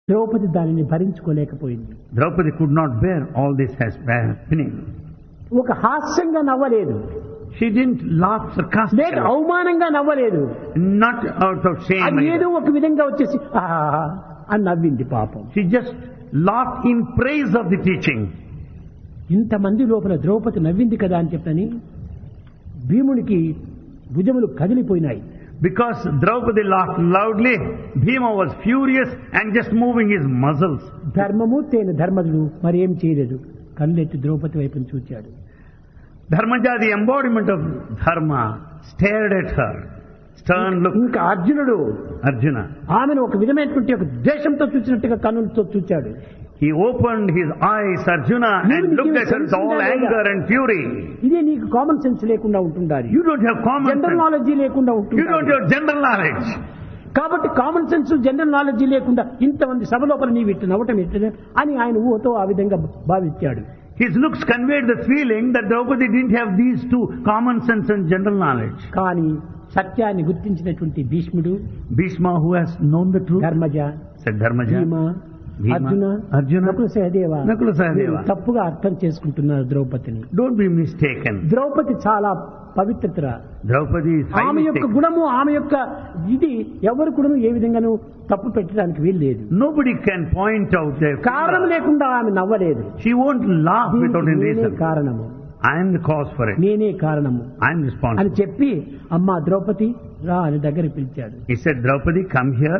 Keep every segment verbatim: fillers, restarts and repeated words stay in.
ద్రౌపది దానిని భరించుకోలేకపోయింది. Draupadi could not bear all this has happening. ఒక హాస్యంగా నవ్వలేదు, She didn't laugh లేక sarcastically, అవమానంగా నవ్వలేదు. not out of shame. అది ఏదో either. ఒక విధంగా వచ్చేసి ఆహా అని నవ్వింది పాపం. She just laughed in praise of the teaching. ఇంతమంది లోపల ద్రౌపది నవ్వింది కదా అని చెప్పని భీమునికి భుజములు కదిలిపోయినాయి. Because Draupadi laughed loudly, Bhima was furious and just moving his muscles. ధర్మమూర్తి అయిన ధర్మజుడు మరి ఏం చేయలేదు, కళ్ళెత్తి ద్రౌపది వైపును చూచాడు. Dharmaja, the embodiment of dharma, stared at her. Stern look. ఇంకా అర్జునుడు Arjuna. ఆమెను ఒక విధమైనటువంటి ఒక ద్వేషంతో చూసినట్టుగా కన్నులతో చూచాడు. He opened his eyes, Arjuna, and looked at her with all anger and fury. ఇదే నీకు కామన్ సెన్స్ లేకుండా ఉంటుండాలి, You don't have common general sense. Knowledge లేకుండా You don't ఉంటుంది. have general knowledge. కాబట్టి కామన్ సెన్స్ జనరల్ నాలెడ్జీ లేకుండా ఇంతమంది సభ లోపల నీవు ఇట్టు నవ్వటం ఎట్టు అని ఆయన ఊహతో ఆ విధంగా భావించాడు. His looks conveyed the feeling that Draupadi didn't have these two, common sense and general knowledge. కానీ సత్యాన్ని గుర్తించినటువంటి భీష్ముడు, Bhishma, who has known the truth, Dharmaja, said Dharmaja, భీమ, Bhima, Arjuna, Arjuna, Nakula Sahadeva Nakula Sahadeva. వీరు తప్పుగా అర్థం చేసుకుంటున్నారు ద్రౌపదిని. Don't be mistaken. ద్రౌపది చాలా పవిత్రత, Draupadi is ఆమె highly యొక్క sacred. గుణము, ఆమె యొక్క ఇది ఎవరు కూడా ఏ విధంగానూ తప్పు పెట్టడానికి వీలు లేదు. Nobody can point out their కారణం failure. లేకుండా ఆమె నవ్వలేదు. She won't laugh without any నేనే reason. కారణము, I am the cause for it. నేనే కారణము I am అని responsible. చెప్పి అమ్మా ద్రౌపది రా అని దగ్గరికి పిలిచాడు. He said, Draupadi, come here.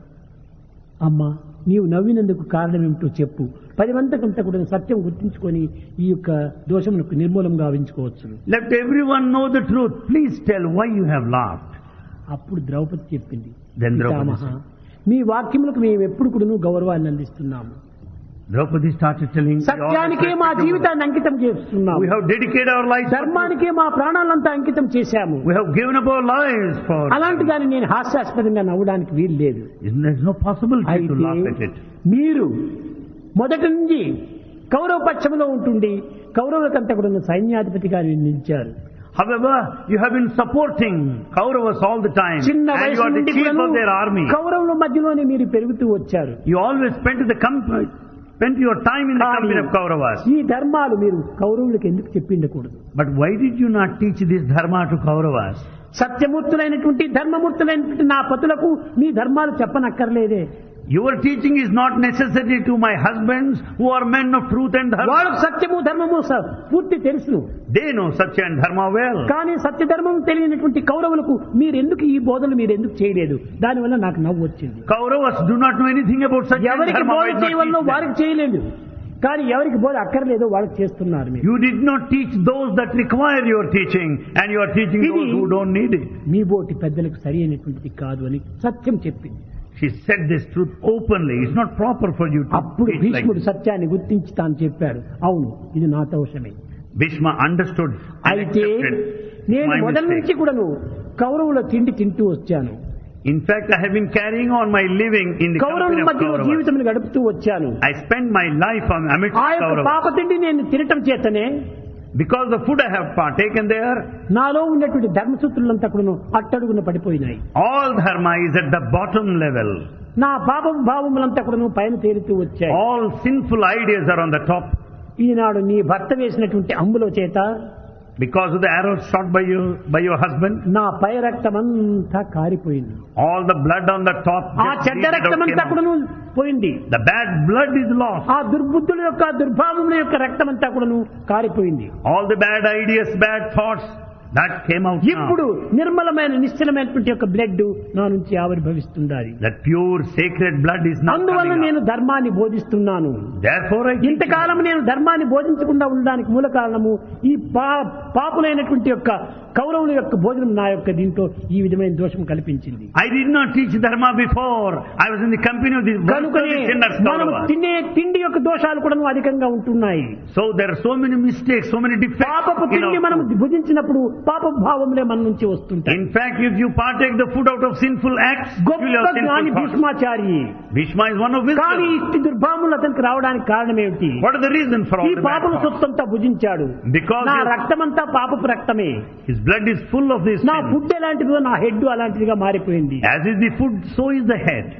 అమ్మా నీవు నవ్వినందుకు కారణం ఏమిటో చెప్పు, పది మందికంతా కూడా సత్యం గుర్తించుకొని ఈ యొక్క దోషములకు నిర్మూలం గావించుకోవచ్చు. Let everyone know the truth. Please tell why you have laughed. అప్పుడు ద్రౌపది చెప్పింది, Then Draupadi పితామహ, మీ వాక్యములకు మేము ఎప్పుడు కూడా గౌరవాన్ని అందిస్తున్నాము. Draupadi started telling, "We all సత్యానికే మా respect you. జీవితాన్ని అంకితం చేస్తున్నాము, We have dedicated our lives. ధర్మానికే మా ప్రాణాలంతా అంకితం చేశాము. We have given up our lives for. అలాంటి దాన్ని నేను హాస్యాస్పదంగా నవ్వడానికి వీలు లేదు. There's no possibility to అయితే laugh at it. మీరు మొదటి నుంచి కౌరవ పక్షంలో ఉంటుండి కౌరవులకంతా కూడా సైన్యాధిపతిగా నిలిచారు. However, you have been supporting Kauravas all the time, చిన్న and you వయసు are the నుండి chief కూడాను of their army. కౌరవుల మధ్యలోనే మీరు పెరుగుతూ వచ్చారు. You always spent the company, spent your time in the company of Kauravas. ఈ ధర్మాలు మీరు కౌరవులకు ఎందుకు చెప్పిండకూడదు? But why did you not teach this dharma to Kauravas? సత్యమూర్తులైనటువంటి ధర్మమూర్తులైనటువంటి నా పతులకు మీ ధర్మాలు చెప్పనక్కర్లేదే. Your teaching is not necessary to my husbands who are men of truth and dharma. వాళ్ళకు సత్యము ధర్మము స- పూర్తి తెలుసు. They know Satya and Dharma well. కానీ సత్యధర్మం తెలియనటువంటి కౌరవులకు మీరెందుకు ఈ బోధలు మీరు ఎందుకు చేయలేదు? దానివల్ల నాకు నవ్వు వచ్చింది. Kauravas do not know anything about Satya and ఎవరికి Dharma. బోధ Why not చేయవల్లో teach them? వారికి చేయలేదు, కానీ ఎవరికి బోధ అక్కర్లేదో వాళ్ళకి చేస్తున్నారు మీరు. You did not teach those that require your teaching, and you are teaching Idi- those who don't need it. మీ బోటి పెద్దలకు సరి అయినటువంటిది కాదు అని సత్యం చెప్పింది. She said this truth openly. It's not proper for you to అప్పుడు teach like భీష్ముడు this. సత్యాన్ని గుర్తించి తాను చెప్పాడు, అవును ఇది నా దోషమే. Bhishma understood and అయితే accepted నేను my మొదటి నుంచి mistake. కూడాను కౌరవుల తిండి తింటూ వచ్చాను, In fact, I have been carrying on my living in the company కౌరవుల of మధ్యలో Kauravas. జీవితం గడుపుతూ వచ్చాను. I spent my life on amidst ఆ యొక్క Kauravas. పాప తిండి నేను తినటం చేతనే Because the food I have partaken there, నాలో ఉన్నటువంటి ధర్మసూత్రులంతా కూడాను అట్టడుగున పడిపోయినాయి. all dharma is at the bottom level. నా పాప భావములంతా కూడాను పైన తేలుతూ వచ్చాయి. All sinful ideas are on the top. ఈనాడు నీ భర్త వేసినటువంటి అంబులో చేత Because of the arrows shot by you, by your husband, నా పై రక్తమంతా కారిపోయింది. all the blood on the top ఆ gets చెడ్డ bleeded out, రక్తమంతా came out. కూడాను పోయింది. The bad blood is lost. ఆ దుర్బుద్ధుల యొక్క దుర్భావముల యొక్క రక్తమంతా కూడాను కారిపోయింది. All the bad ideas, bad thoughts, that came out ఇప్పుడు now. నిర్మలమైన నిశ్చలమైనటువంటి యొక్క బ్లడ్ నా నుంచి ఆవిర్భవిస్తుండాలి. That pure sacred blood is now అందువల్ల coming నేను out. ధర్మాన్ని బోధిస్తున్నాను. Therefore I teach ఇంతకాలం you. నేను ధర్మాన్ని బోధించకుండా ఉండడానికి మూల కారణము ఈ పా పాపులైనటువంటి యొక్క కౌరవుల యొక్క భోజనం నా యొక్క దీంట్లో ఈ విధమైన దోషం కల్పించింది. I did not teach dharma before. I was in the company of the కనుకనే worst of the sinners, మనం Kauravas. తినే తిండి యొక్క దోషాలు కూడా అధికంగా ఉంటున్నాయి. So there are so many mistakes, so many defects పాపపు in తిండి our మనం food. భుజించినప్పుడు పాప భావములే మన నుంచి వస్తుంటాయి. In fact, if you partake the food out of sinful acts, you will గొప్ప have జ్ఞాని sinful thoughts. Bhishmachari, Bhishma is one of కానీ wisdom. ఇట్టి దుర్భావములు అతనికి రావడానికి కారణం ఏమిటి? What is the reason for ఈ all the bad పాపల thoughts? సొత్తంతా భుజించాడు. Because నా his- రక్తమంతా పాపపు రక్తమే. his blood is full of this నా sin. ఫుడ్ ఎలాంటిదో నా హెడ్ అలాంటిదిగా మారిపోయింది. As is the food, so is the head.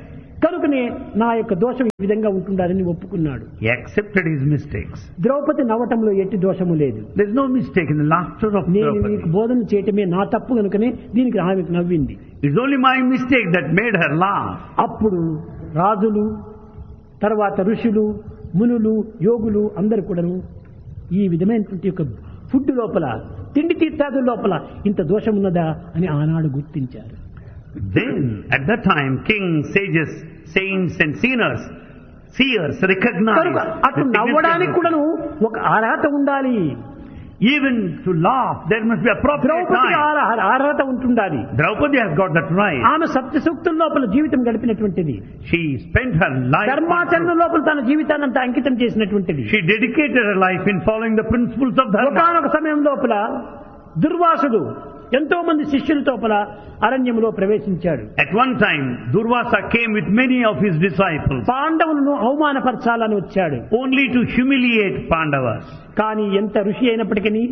కనుకనే నా యొక్క దోషం ఈ విధంగా ఉంటుండాలని ఒప్పుకున్నాడు. He accepted his mistakes. Draupadi నవ్వటంలో ఎట్టి దోషము లేదు. There is no mistake in the laughter of నేను Draupadi. నీకు బోధన చేయటమే నా తప్పు కనుకనే దీనికి ఆమెకు నవ్వింది. It's only my mistake that made her laugh. అప్పుడు రాజులు, తర్వాత ఋషులు, మునులు, యోగులు అందరు కూడాను ఈ విధమైనటువంటి యొక్క ఫుడ్ లోపల, తిండి తీర్థాదుల లోపల ఇంత దోషం ఉన్నదా అని ఆనాడు గుర్తించారు. Then, at that time, kings, sages, saints and sinners, seers recognized కనుక అటు the నవ్వడానికి significance. కూడాను ఒక అర్హత ఉండాలి. Even to laugh, there must be appropriate Draupadi time. Arha- అర్హత ఉంటుండాలి. Draupadi has got that right. ఆమె సత్యసూక్తుల లోపల జీవితం గడిపినటువంటిది. She spent her life. ధర్మాచరణ లోపల తన జీవితాన్ని అంతా అంకితం చేసినటువంటిది. She dedicated her life in following the principles of dharma. ఒకనొక సమయం లోపల దుర్వాసుడు ఎంతో మంది శిష్యుల లోపల అరణ్యంలో ప్రవేశించాడు. At one time, Durvasa came with many of his disciples, పాండవులను అవమానపరచాలని వచ్చాడు. only to humiliate Pandavas. కానీ ఎంత ఋషి అయినప్పటికీ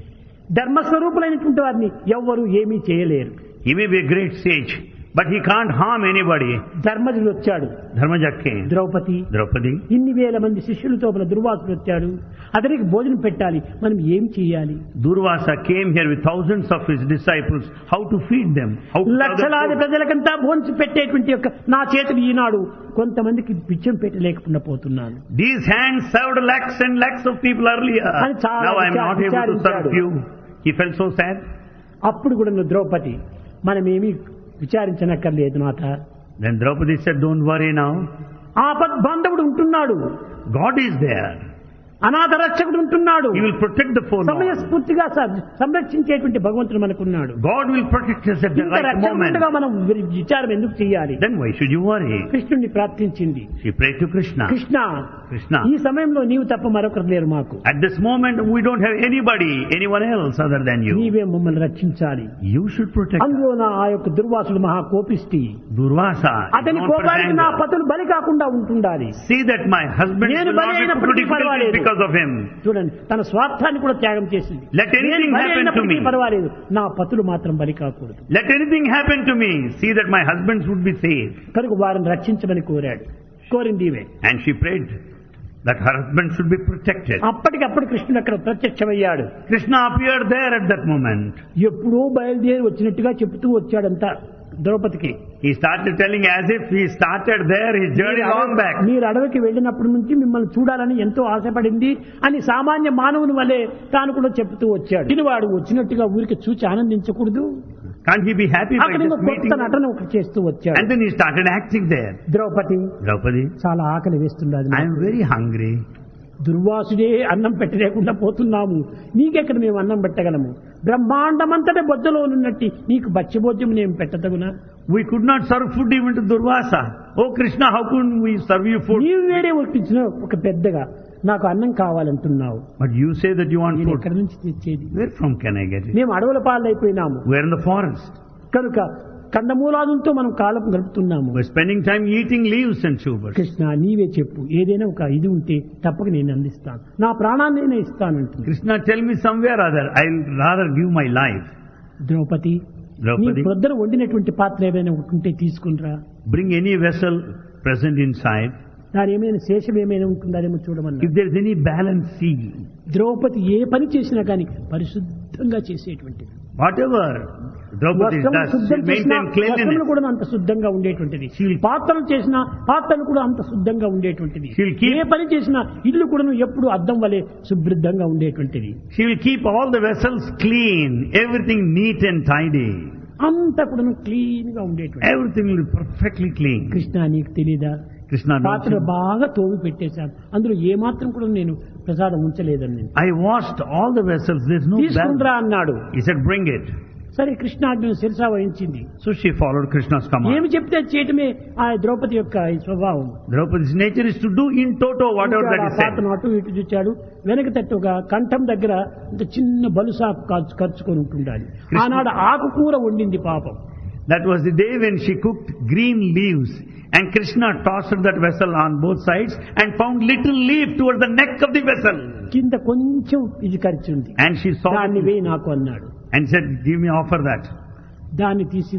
ధర్మస్వరూపులైనటువంటి వారిని ఎవ్వరూ ఏమీ చేయలేరు. He may be a great sage, but he can't harm anybody. ధర్మజుడు వచ్చాడు. Dharmaja came. ద్రౌపది Draupadi. ఇన్ని వేల మంది శిష్యులతో దుర్వాసుడు వచ్చాడు. అతనికి భోజనం పెట్టాలి, మనం ఏం చేయాలి? Durvasa came here with thousands of his disciples. How to feed them? How to serve లక్షలాది them food? ప్రజలకంతా భోంచి పెట్టేటువంటి యొక్క నా చేతులు ఈనాడు కొంతమందికి పిచ్చం పెట్టలేకుండా పోతున్నాను. These hands served lakhs and lakhs of people earlier. అని చాలా Now I am not able to serve విచారించాడు. you. He felt so sad. అప్పుడు కూడా నువ్వు ద్రౌపది మనమేమి విచారించనక్కర్లేదు నాథ. Then Draupadi said, don't worry now. ఆపద్ బాంధవుడు ఉంటున్నాడు, God is there. అనాథ రక్షకుడు ఉంటున్నాడు, He will protect the forlorn. సమయస్ఫూర్తిగా స- సంరక్షించేటువంటి భగవంతుడు మనకున్నాడు. God will protect us at the ఇంత right moment. రక్షకుడుగా మనం వి- విచారం ఎందుకు చేయాలి? Then why should you worry? కృష్ణుడిని ప్రార్థించింది. She prayed to Krishna. Krishna, Krishna. ఈ సమయంలో నీవు తప్ప మరొకరు లేరు మాకు. At this moment, we don't have anybody, anyone else other than you. నీవే మమ్మల్ని రక్షించాలి. You should protect us. అందులో నా ఆ యొక్క దుర్వాసుడు మహా కోపిష్టి. Durvasa is అతని known for his కోపానికి నా anger. పతులు బలి కాకుండా ఉంటుండాలి. See that my husband నేను will బలి not be put to అయినప్పటికీ difficulties పర్వాలేదు. because of him. చూడండి, తన స్వార్థాన్ని కూడా త్యాగం చేసింది. Let anything నేను బలి happen to అయినప్పటికీ me. పర్వాలేదు, నా పతులు మాత్రం బలి కాకూడదు. Let anything happen to me. See that my husbands would be safe. కనుక వారిని రక్షించమని కోరాడు. కోరింది ఇవే. And she prayed that her husband should be protected. అప్పటికప్పుడు కృష్ణుడు అక్కడ ప్రత్యక్షమయ్యాడు. Krishna appeared there at that moment. ఎప్పుడో బయలుదేరి వచ్చినట్టుగా చెబుతూ వచ్చాడంతా ద్రౌపదికి. He started telling as if he started there his journey long back. మీరు అడవికి వెళ్ళినప్పటి నుంచి మిమ్మల్ని చూడాలని ఎంతో ఆశపడింది అని సామాన్య మానవుని వలె తాను కూడా చెప్తూ వచ్చాడు. దీనివాడు వచ్చినట్టుగా ఊరికి చూచి ఆనందించకూడదు. Can't he be happy by అక్కడ just కొత్త meeting? నటన ఒకటి చేస్తూ వచ్చాడు. And then he started acting there. Draupadi, Draupadi, చాలా ఆకలి వేస్తున్నది. I am very hungry. దుర్వాసుడే అన్నం పెట్టలేకుండా పోతున్నాము, నీకెక్కడ మేము అన్నం పెట్టగలము? బ్రహ్మాండమంతటి బొద్దలో ఉన్నట్టు నీకు బచ్చబోద్యం నేను పెట్టదగునా? We could not serve food even to Durvasa. Oh Krishna, how could we serve you food? నీవు వేరే ఒప్పించిన ఒక పెద్దగా నాకు అన్నం కావాలంటున్నావు. But you say that you want నేను food. ఎక్కడి నుంచి తెచ్చేది? Where from can I get it? మేము అడవుల పాలైపోయినాము We are in the forest. కనుక కందమూలాదులతో మనం కాలం గడుపుతున్నాము. We're spending time eating leaves and tubers. Krishna, నీవే చెప్పు, ఏదైనా ఒక ఇది ఉంటే తప్పక నేను అందిస్తాను, నా ప్రాణాన్ని నేను ఇస్తానంటుంది. Krishna, tell me somewhere other. I'll rather give my life. Draupadi, నీ Draupadi, ప్రొద్దరు వండినటువంటి పాత్ర ఏమైనా ఒకటి ఉంటే తీసుకునిరా. bring any vessel present inside. దాని ఏమైనా శేషం ఏమైనా ఉంటుందానేమో చూడమన్నా. If there is any balance, see. Draupadi ఏ పని చేసినా కానీ పరిశుద్ధంగా చేసేటువంటిది. Whatever Draupadi వస్త్రములు does, శుద్ధం she'll చేసినా maintain వస్త్రములు cleanliness. కూడా అంత శుద్ధంగా ఉండేటువంటిది. She'll- పాత్రలు చేసినా పాత్రలు కూడా అంత శుద్ధంగా ఉండేటువంటిది. She'll keep- ఏ పని చేసినా ఇల్లు కూడా ఎప్పుడు అద్దం వలె శుభ్రంగా ఉండేటువంటిది. She will keep all the vessels clean, everything neat and tidy. అంతా కూడా క్లీన్ గా ఉండేటువంటి. Everything will be perfectly clean. Krishna, నీకు తెలీదా? Krishna, don't పాత్ర you- బాగా తోమి పెట్టేశాను, అందులో ఏ మాత్రం కూడా నేను ప్రసాదం ఉంచలేదని నేను. I washed all the vessels. There's no తీసుకుండ్రా balance. అన్నాడు. He said, bring it. సరే, కృష్ణాజ్ఞను శిరసా వహించింది. So she followed Krishna's command. ఏమి చెప్తే అది చేయటమే ఆ ద్రౌపది యొక్క ఈ స్వభావం. Draupadi's nature is to do in toto whatever that ఆ is said. పాత్రను అటు ఇటు చూచాడు. వెనక తట్టుగా కంఠం దగ్గర ఇంత చిన్న బలుసాకు ఖర్చు ఖర్చుకొని ఉంటుండాలి. కృష్ణ- ఆనాడు ఆకుకూర వండింది పాపం. That was the day when she cooked green leaves, and Krishna tossed that vessel on both sides and found little leaf towards the neck of the vessel. కింద కొంచెం ఇది ఖర్చుంది. And she saw దాన్ని it వేయి నాకు అన్నాడు. and said, give me, offer that. దాన్ని తీసింది,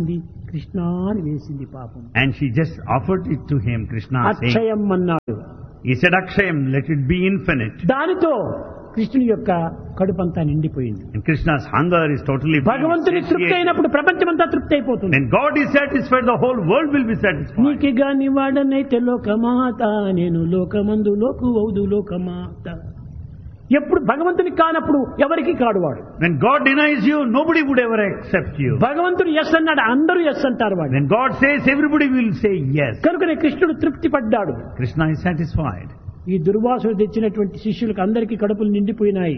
కృష్ణ అని వేసింది పాపం. And she just offered it to him, Krishna saying, అక్షయం అన్నాడు. he said, Akshayam, let it be infinite. దానితో కృష్ణుని యొక్క కడుపంతా నిండిపోయింది. And Krishna's hunger is totally భగవంతుని తృప్తి satiated. అయినప్పుడు ప్రపంచమంతా తృప్తి అయిపోతుంది. When God is satisfied, the whole world will be satisfied. నీకి గాని వాడనైతే లోకమాత, నేను లోకమందు లోకు అవుదు లోకమాత. ఎప్పుడు భగవంతునికి కానప్పుడు ఎవరికి కాడువాడు. When God denies you, nobody would ever accept you. భగవంతుడు ఎస్ అన్నాడు, అందరూ ఎస్ అంటారు వాడు. When God says, everybody will say yes. కనుకనే కృష్ణుడు తృప్తి పడ్డాడు. Krishna is satisfied. ఈ దుర్వాసుడు తెచ్చినటువంటి శిష్యులకు అందరికీ కడుపులు నిండిపోయినాయి.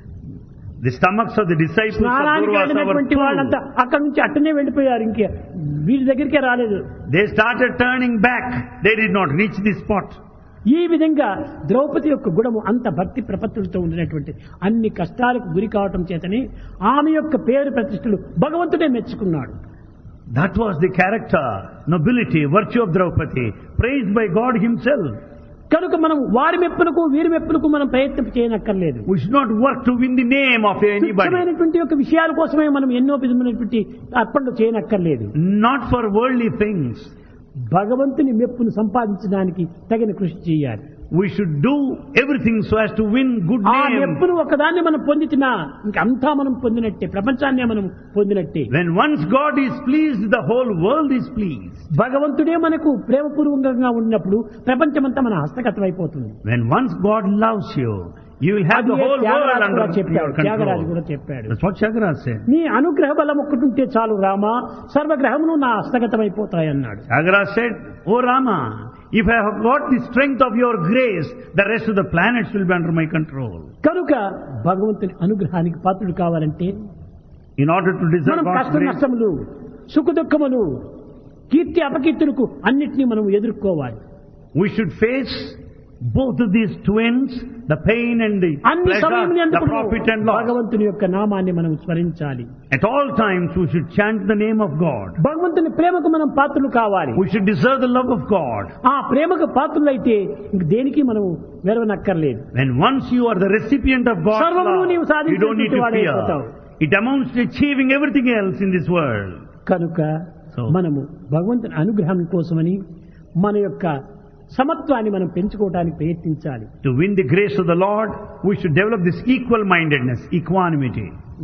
The stomachs of the disciples of స్నానానికి Durvasa were వెళ్ళినటువంటి వాళ్ళంతా full. అక్కడి నుంచి అట్టనే వెళ్ళిపోయారు. ఇంకే వీరి దగ్గరికే రాలేదు. They started turning back. They did not reach the spot. ఈ విధంగా ద్రౌపది యొక్క గుణము అంత భక్తి ప్రపత్తులతో ఉండినటువంటి అన్ని కష్టాలకు గురి కావటం చేతనే ఆమె యొక్క పేరు ప్రతిష్టలు భగవంతుడే మెచ్చుకున్నాడు. That was the character, nobility, virtue of Draupadi, praised by God himself. కనుక మనం వారి మెప్పులకు వీరి మెప్పులకు మనం ప్రయత్నం చేయనక్కర్లేదు. We should not work to win the name of anybody. తుచ్చమైనటువంటి యొక్క విషయాల కోసమే మనం ఎన్నో విధమైనటువంటి అర్పణలు చేయనక్కర్లేదు. Not for worldly things. భగవంతుని మెప్పును సంపాదించడానికి తగిన కృషి చేయాలి. We should do everything so as to win good ఆ name. మెప్పును ఒకదాన్ని మనం పొందితినా ఇంకంతా మనం పొందినట్టే, ప్రపంచాన్నే మనం పొందినట్టే. When once God is pleased, the whole world is pleased. భగవంతుడే మనకు ప్రేమపూర్వకంగా ఉన్నప్పుడు ప్రపంచమంతా మన హస్తగతం అయిపోతుంది. When once God loves you, you will have the అదే whole world త్యాగరాజు under కూడా చెప్పాడు. your Tyagaraju control. కూడా చెప్పాడు. That's what Tyagaraja said. నీ అనుగ్రహ బలం ఒక్కటుంటే చాలు రామా, సర్వగ్రహమును నా హస్తగతం అయిపోతాయి అన్నాడు. Tyagaraja said, "Oh Rama, if I have got the strength of your grace, the rest of the planets will be under my control." కనుక భగవంతుని అనుగ్రహానికి పాత్రుడు కావాలంటే In order to deserve మనం God's కష్ట grace, నష్టములు, సుఖ దుఃఖములు, కీర్తి అపకీర్తులకు అన్నిటినీ మనం ఎదుర్కోవాలి. we should face both of these twins, the pain and the అన్ని pleasure, సమయం the profit and loss. భగవంతుని యొక్క నామాన్ని మనం స్మరించాలి. At all times we should chant the name of God. భగవంతుని ప్రేమకు మనం పాత్రలు కావాలి. We should deserve the love of God. ఆ ప్రేమకు పాత్రులైతే ఇంక దేనికి మనం వెరవనక్కర్లేదు. When once you are the recipient of God's సర్వమును నీవు love, you don't need to సాధించేటువంటి fear. వాడైపోతావు. It amounts to achieving everything else in this world. కనుక So- మనము భగవంతుని అనుగ్రహం కోసమని మన యొక్క సమత్వాన్ని మనం పెంచుకోవడానికి ప్రయత్నించాలి. To win the grace of the Lord, we should develop this equal mindedness, equanimity.